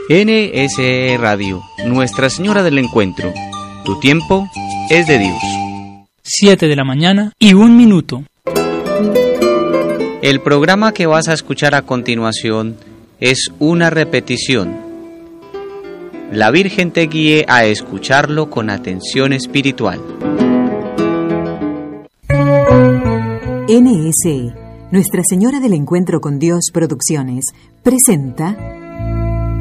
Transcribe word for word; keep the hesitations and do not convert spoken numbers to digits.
N S E Radio, Nuestra Señora del Encuentro. Tu tiempo es de Dios. Siete de la mañana y un minuto. El programa que vas a escuchar a continuación es una repetición. La Virgen te guíe a escucharlo con atención espiritual. N S E, Nuestra Señora del Encuentro con Dios Producciones, presenta